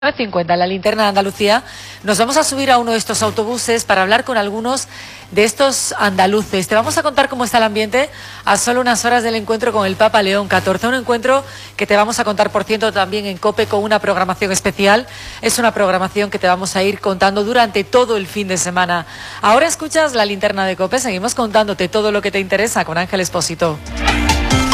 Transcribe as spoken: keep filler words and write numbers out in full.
nueve cincuenta en la linterna de Andalucía, nos vamos a subir a uno de estos autobuses para hablar con algunos de estos andaluces. Te vamos a contar cómo está el ambiente a solo unas horas del encuentro con el Papa León catorce. Un encuentro que te vamos a contar, por cierto, también en COPE con una programación especial. Es una programación que te vamos a ir contando durante todo el fin de semana. Ahora escuchas la linterna de COPE, seguimos contándote todo lo que te interesa con Ángel Expósito.